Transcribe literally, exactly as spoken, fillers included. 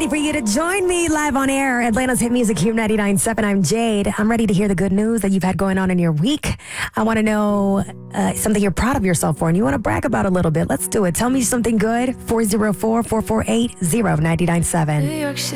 ready for you to join me live on air. Atlanta's hit music here, ninety-nine point seven. I'm Jade. I'm ready to hear the good news that you've had going on in your week. I want to know uh, something you're proud of yourself for and you want to brag about a little bit. Let's do it. Tell me something good. four oh four, four four eight, oh nine nine seven.